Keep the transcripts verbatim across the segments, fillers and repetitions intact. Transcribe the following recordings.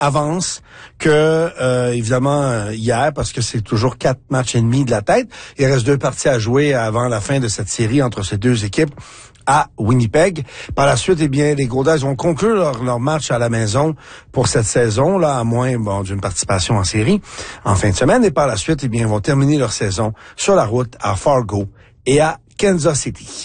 avance que euh, évidemment hier, parce que c'est toujours quatre matchs et demi de la tête. Il reste deux parties à jouer avant la fin de cette série entre ces deux équipes à Winnipeg. Par la suite, eh bien, les Golden ont conclu leur, leur match à la maison pour cette saison, là, à moins bon, d'une participation en série en fin de semaine. Et par la suite, eh bien, ils vont terminer leur saison sur la route à Fargo et à Kansas City.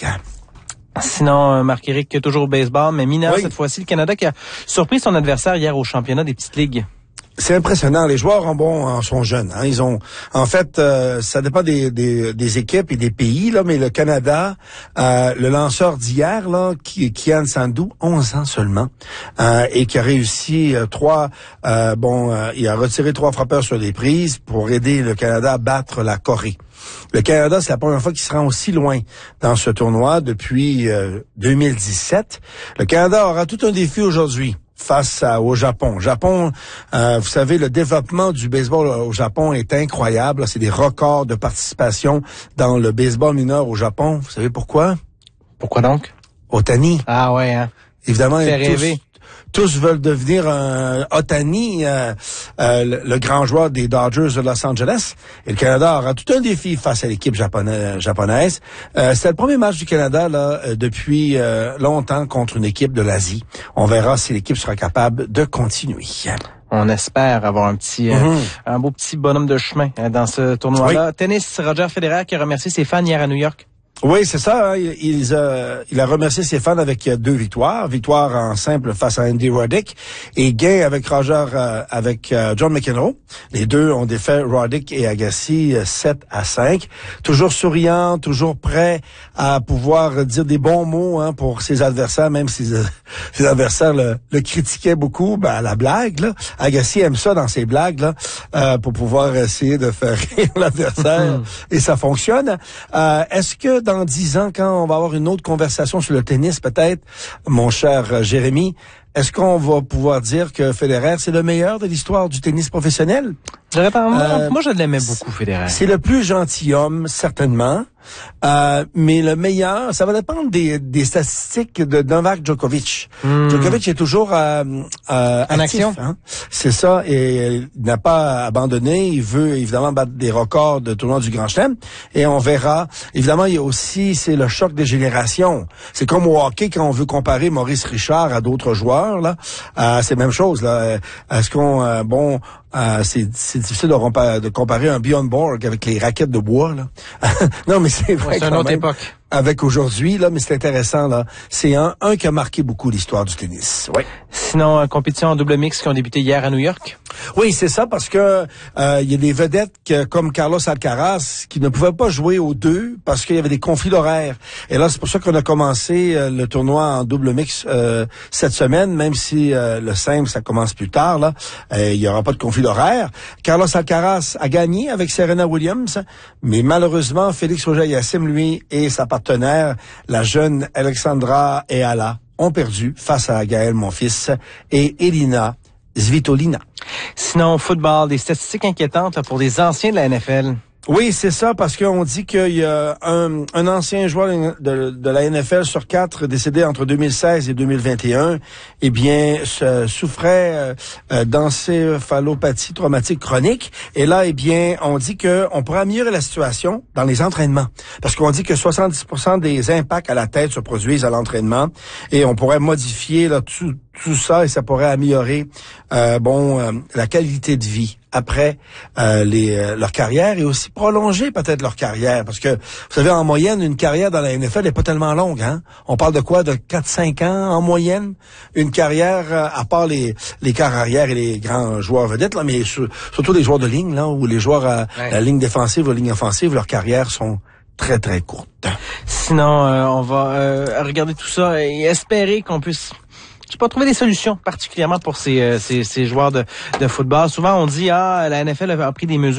Sinon, Marc-Éric, toujours au baseball, mais mineur oui. cette fois-ci, le Canada qui a surpris son adversaire hier au championnat des petites ligues. C'est impressionnant. Les joueurs en bon en sont jeunes. Hein. Ils ont, en fait, euh, ça dépend des, des, des équipes et des pays là, mais le Canada, euh, le lanceur d'hier là, qui Kian Sandhu, onze ans seulement, euh, et qui a réussi euh, trois, euh, bon, euh, il a retiré trois frappeurs sur des prises pour aider le Canada à battre la Corée. Le Canada, c'est la première fois qu'il se rend aussi loin dans ce tournoi depuis euh, deux mille dix-sept. Le Canada aura tout un défi aujourd'hui face à, au Japon. Japon, euh, vous savez, le développement du baseball au Japon est incroyable. C'est des records de participation dans le baseball mineur au Japon. Vous savez pourquoi? Pourquoi donc? Ohtani. Ah ouais, hein. Évidemment, fait tous, rêver. tous veulent devenir un Ohtani, euh, euh, le, le grand joueur des Dodgers de Los Angeles. Et le Canada aura tout un défi face à l'équipe japonaise. japonaise. Euh, c'est le premier match du Canada là euh, depuis euh, longtemps contre une équipe de l'Asie. On verra si l'équipe sera capable de continuer. On espère avoir un petit, mm-hmm. euh, un beau petit bonhomme de chemin euh, dans ce tournoi-là. Oui. Tennis, Roger Federer qui a remercié ses fans hier à New York. Oui, c'est ça. Hein. Il, il, a, il a remercié ses fans avec deux victoires. Victoire en simple face à Andy Roddick et gain avec Roger, euh, avec euh, John McEnroe. Les deux ont défait Roddick et Agassi euh, sept à cinq. Toujours souriant, toujours prêt à pouvoir dire des bons mots hein, pour ses adversaires, même si euh, ses adversaires le, le critiquaient beaucoup. Ben, à la blague, là. Agassi aime ça dans ses blagues là, euh, pour pouvoir essayer de faire rire l'adversaire. Et ça fonctionne. Euh, est-ce que dans dix ans, quand on va avoir une autre conversation sur le tennis, peut-être, mon cher Jérémy, est-ce qu'on va pouvoir dire que Federer, c'est le meilleur de l'histoire du tennis professionnel? Moi, euh, moi, je l'aimais beaucoup, Federer. C'est le plus gentilhomme, certainement. Euh, mais le meilleur, ça va dépendre des, des statistiques de Novak Djokovic. Mm. Djokovic est toujours euh, euh, en actif, action. Hein? C'est ça, et il n'a pas abandonné. Il veut évidemment battre des records de tournoi du Grand Chelem, et on verra. Évidemment, il y a aussi, c'est le choc des générations. C'est comme au hockey quand on veut comparer Maurice Richard à d'autres joueurs. Là, euh, c'est la même chose. Là, est-ce qu'on, euh, bon. Euh, c'est, c'est difficile de, de comparer un Bjorn Borg avec les raquettes de bois là. Non, mais c'est vrai. Ouais, c'est une autre époque. Avec aujourd'hui là, mais c'est intéressant là. C'est un, un qui a marqué beaucoup l'histoire du tennis. Oui. Sinon, euh, compétition en double mix qui ont débuté hier à New York. Oui, c'est ça, parce que euh, il y a des vedettes que, comme Carlos Alcaraz qui ne pouvaient pas jouer aux deux parce qu'il y avait des conflits d'horaires. Et là, c'est pour ça qu'on a commencé euh, le tournoi en double mix euh, cette semaine, même si euh, le simple, ça commence plus tard. Là, euh, il y aura pas de conflit d'horaire. Carlos Alcaraz a gagné avec Serena Williams, mais malheureusement, Félix Auger-Aliassime, lui, et sa partenaire, la jeune Alexandra Eala, ont perdu face à Gaël Monfils et Elina Svitolina. Sinon, au football, des statistiques inquiétantes là, pour des anciens de la N F L. Oui, c'est ça, parce qu'on dit qu'il y a un, un ancien joueur de, de la N F L sur quatre décédé entre deux mille seize et deux mille vingt et un, eh bien, se, souffrait euh, d'encéphalopathie traumatique chronique. Et là, eh bien, on dit que on pourrait améliorer la situation dans les entraînements, parce qu'on dit que soixante-dix pour cent des impacts à la tête se produisent à l'entraînement, et on pourrait modifier là, tout, tout ça, et ça pourrait améliorer, euh, bon, euh, la qualité de vie après euh, les, euh, leur carrière, et aussi prolonger peut-être leur carrière, parce que vous savez, en moyenne, une carrière dans la N F L n'est pas tellement longue, hein. On parle de quoi, de quatre à cinq ans en moyenne, une carrière, euh, à part les les quarts arrière et les grands joueurs vedettes, là, mais sur, surtout les joueurs de ligne, là, ou les joueurs à ouais. la ligne défensive ou ligne offensive, leurs carrières sont très très courtes. Sinon, euh, on va euh, regarder tout ça et espérer qu'on puisse je sais pas, trouver des solutions, particulièrement pour ces, euh, ces, ces joueurs de, de football. Souvent, on dit, ah, la N F L a pris des mesures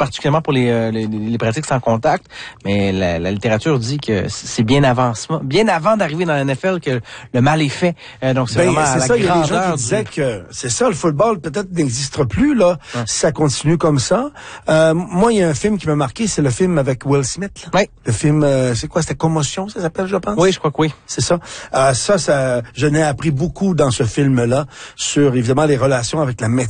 particulièrement pour les, euh, les, les pratiques sans contact, mais la, la littérature dit que c'est bien avant, bien avant d'arriver dans la N F L que le mal est fait. Euh, donc c'est ben, vraiment à la ça, il y a des gens grandeur qui disaient du... que c'est ça, le football peut-être n'existera plus là ouais. si ça continue comme ça. Euh, moi, il y a un film qui m'a marqué, c'est le film avec Will Smith. Là. Oui. Le film, euh, c'est quoi, c'était Commotion, ça s'appelle, je pense. Oui, je crois que oui. C'est ça. Euh, ça, ça, je n'ai appris beaucoup dans ce film-là sur évidemment les relations avec la médecine.